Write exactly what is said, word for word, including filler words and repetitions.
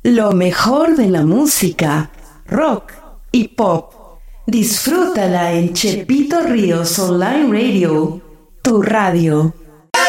Lo mejor de la música, rock y pop. Disfrútala en Chepito Ríos Online Radio, tu radio.